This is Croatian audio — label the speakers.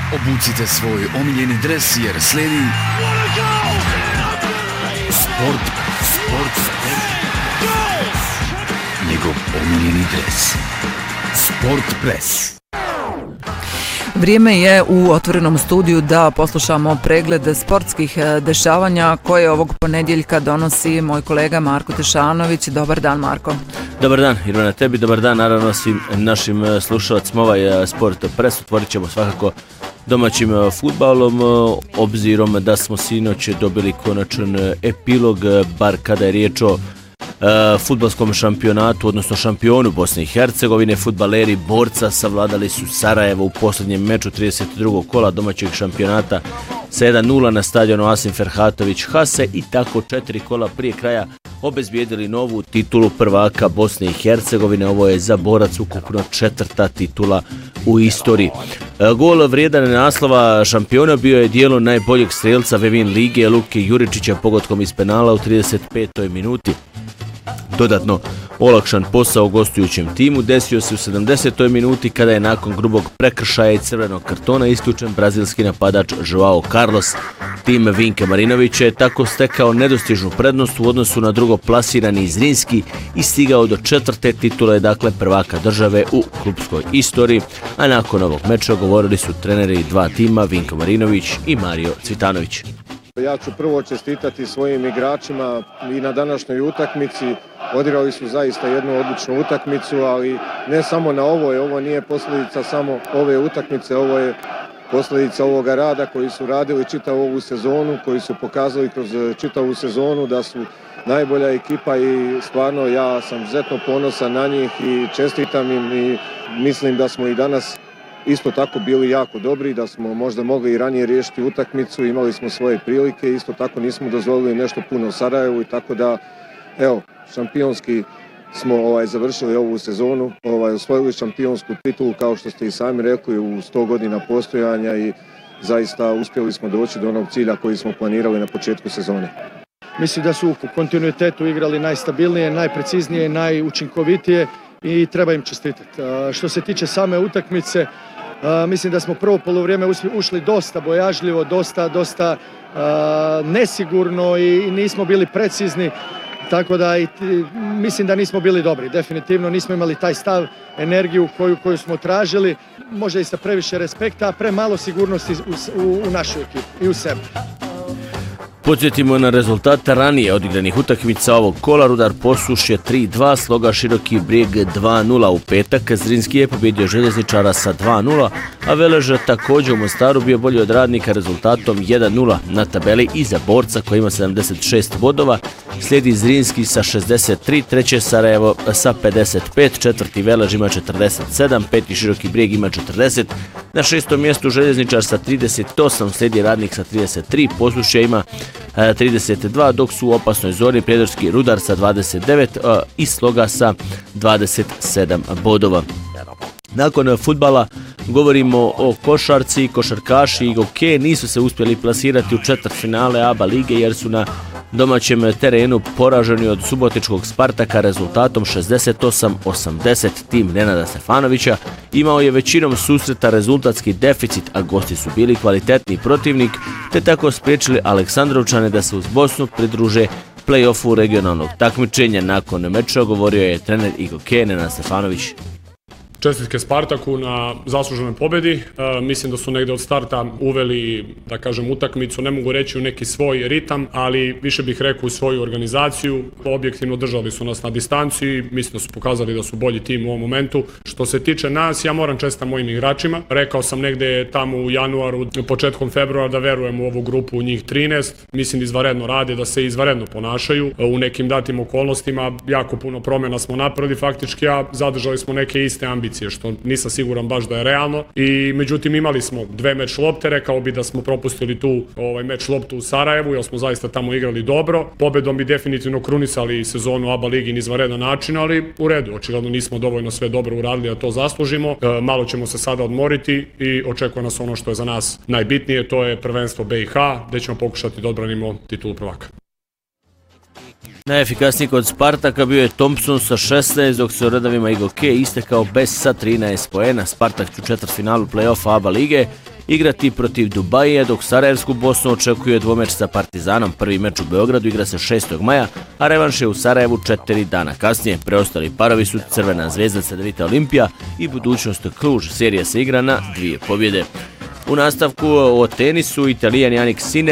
Speaker 1: Obucite svoj omiljeni dres jer slijedi Sport. Njegov omiljeni dres. Sport Press.
Speaker 2: Vrijeme je u otvorenom studiju da poslušamo pregled sportskih dešavanja koje ovog ponedjeljka donosi moj kolega Marko Tešanović. Dobar dan, Marko.
Speaker 3: Dobar dan, Irvana, tebi. Dobar dan, naravno, svim našim slušalcima. Ovaj Sport Press otvorit ćemo svakako domaćim fudbalom, obzirom da smo sinoć dobili konačan epilog, bar kada je riječ o fudbalskom šampionatu, odnosno šampionu Bosne i Hercegovine. Fudbaleri Borca savladali su Sarajevo u posljednjem meču 32. kola domaćeg šampionata sa 1-0 na stadionu Asim Ferhatović Hase i tako 4 kola prije kraja obezbijedili novu titulu prvaka Bosne i Hercegovine. Ovo je za Borac ukupno 4. titula u istoriji. Gol vrijedan naslova šampiona bio je dijelo najboljeg strelca Vevin lige Luke Juričića pogodkom iz penala u 35. minuti. Dodatno olakšan posao gostujućem timu desio se u 70. minuti kada je nakon grubog prekršaja i crvenog kartona isključen brazilski napadač Joao Carlos. Tim Vinka Marinovića je tako stekao nedostižnu prednost u odnosu na drugoplasirani Zrinski i stigao do 4. titule, dakle prvaka države u klupskoj istoriji, a nakon ovog meča govorili su treneri dva tima Vinko Marinović i Mario Cvitanović.
Speaker 4: Ja ću prvo čestitati svojim igračima i na današnjoj utakmici. Odigrali su zaista jednu odličnu utakmicu, ali ne samo na ovoj. Ovo nije posljedica samo ove utakmice, ovo je posljedica ovoga rada koji su radili čitavu ovu sezonu, koji su pokazali kroz čitavu sezonu da su najbolja ekipa i stvarno ja sam izuzetno ponosan na njih i čestitam im i mislim da smo i danas isto tako bili jako dobri, da smo možda mogli i ranije riješiti utakmicu, imali smo svoje prilike, isto tako nismo dozvolili nešto puno u Sarajevu i tako da, evo, šampionski smo završili ovu sezonu, osvojili šampionsku titulu kao što ste i sami rekli u 100 godina postojanja i zaista uspjeli smo doći do onog cilja koji smo planirali na početku sezone.
Speaker 5: Mislim da su u kontinuitetu igrali najstabilnije, najpreciznije, najučinkovitije i treba im čestitati. Što se tiče same utakmice, mislim da smo prvo polovrijeme ušli dosta bojažljivo, dosta nesigurno i nismo bili precizni, tako da mislim da nismo bili dobri. Definitivno nismo imali taj stav, energiju koju smo tražili, možda i sa previše respekta, a premalo sigurnosti u našu ekipu i u sebi.
Speaker 3: Podsjetimo na rezultate ranije odigranih utakmica ovog kola. Rudar Posušje 3-2, Sloga Široki Brijeg 2-0 u petak. Zrinski je pobjedio Željezničara sa 2-0, a Velež također u Mostaru bio bolji od Radnika rezultatom 1-0 na tabeli iza Borca koji ima 76 bodova. Slijedi Zrinski sa 63, treće Sarajevo sa 55, četvrti Velež ima 47, peti Široki Brijeg ima 40. Na 6. mjestu Željezničar sa 38, slijedi Radnik sa 33, Posušje ima 32, dok su u opasnoj zoni Prijedorski Rudar sa 29 i Sloga sa 27 bodova. Nakon fudbala govorimo o košarci. Košarkaši IGOK nisu se uspjeli plasirati u četvrtfinale ABA lige jer su na domaćem terenu poraženi od subotičkog Spartaka rezultatom 68-80. Tim Nenada Stefanovića imao je većinom susreta rezultatski deficit, a gosti su bili kvalitetni protivnik, te tako spriječili Aleksandrovčane da se uz Bosnu pridruže play-offu regionalnog takmičenja. Nakon meča govorio je trener IGOK Nenad Stefanović.
Speaker 6: Čestitke Spartaku na zasluženoj pobjedi. Mislim da su negdje od starta uveli, da kažem, utakmicu, ne mogu reći u neki svoj ritam, ali više bih rekao u svoju organizaciju. Objektivno držali su nas na distanciji, mislim da su pokazali da su bolji tim u ovom momentu. Što se tiče nas, ja moram čestitam mojim igračima. Rekao sam negdje tamo u januaru, početkom februara da verujem u ovu grupu, njih 13. Mislim da izvanredno rade, da se izvanredno ponašaju. U nekim datim okolnostima jako puno promjena smo napravili faktički, a zadržali smo neke iste ambicije, što nisam siguran baš da je realno. I međutim imali smo 2 meč lopte, rekao bi da smo propustili tu meč loptu u Sarajevu, jer smo zaista tamo igrali dobro. Pobedom bi definitivno krunisali sezonu ABA ligi na izvanredan način, ali u redu, očigledno nismo dovoljno sve dobro uradili da to zaslužimo. Malo ćemo se sada odmoriti i očekuje nas ono što je za nas najbitnije, to je prvenstvo BiH, gdje ćemo pokušati da odbranimo titulu prvaka.
Speaker 3: Najefikasniji kod Spartaka bio je Thompson sa 16, dok se u redovima IGOK istekao bez sa 13 poena. Spartak u četvrtfinalu play-offa ABA lige igrati protiv Dubaija, dok Sarajevsku Bosnu očekuje dvomeč sa Partizanom. Prvi meč u Beogradu igra se 6. maja, a revanš je u Sarajevu 4 dana kasnije. Preostali parovi su Crvena Zvezda, Cedevita Olimpija i Budućnost Kluž. Serija se igra na 2 pobjede. U nastavku o tenisu Italijan Jannik Sinner